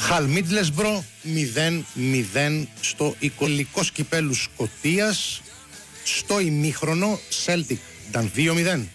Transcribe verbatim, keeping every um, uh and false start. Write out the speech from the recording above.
Χαλ Μίτλεσμπρο μηδέν μηδέν στο Ιλικό Κυπέλλου Σκωτίας. Στο ημίχρονο Celtic ήταν δύο μηδέν.